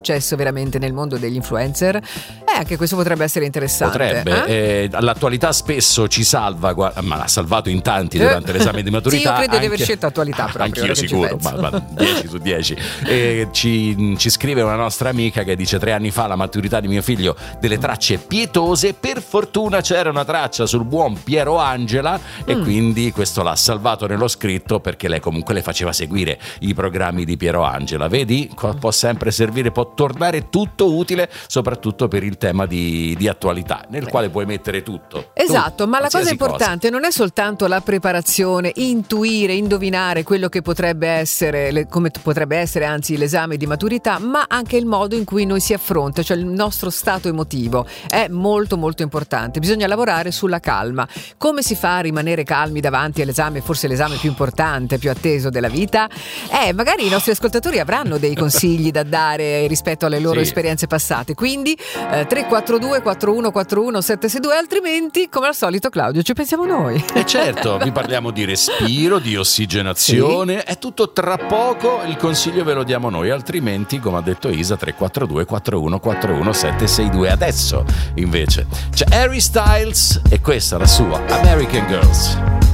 successo veramente nel mondo degli influencer? Anche questo potrebbe essere interessante. Potrebbe. L'attualità spesso ci salva, ma l'ha salvato in tanti durante l'esame di maturità. Sì, io credo di aver scelto attualità proprio. Anch'io sicuro, ma 10 su 10. Ci scrive una nostra amica che dice: 3 anni fa alla maturità di mio figlio delle tracce pietose, per fortuna c'era una traccia sul buon Piero Angela e quindi questo l'ha salvato nello scritto, perché lei comunque le faceva seguire i programmi di Piero Angela. Vedi, può sempre servire, può tornare tutto utile, soprattutto per il tema di attualità, nel quale puoi mettere tutto. Esatto, ma la cosa qualsiasi importante non è soltanto la preparazione, intuire, indovinare quello che potrebbe essere, come potrebbe essere anzi l'esame di maturità, ma anche il modo in cui noi si affronta, cioè il nostro stato emotivo è molto molto importante. Bisogna lavorare sulla calma. Come si fa a rimanere calmi davanti all'esame, forse l'esame più importante, più atteso della vita? Magari i nostri ascoltatori avranno dei consigli da dare rispetto alle loro esperienze passate, quindi 342 4141 762, altrimenti come al solito, Claudio, ci pensiamo noi. E certo, vi parliamo di respiro, di ossigenazione, è tutto tra poco, il consiglio ve lo diamo noi, altrimenti, come ha detto Isa, 342 4141 762. Adesso invece c'è Harry Styles e questa è la sua American Girls.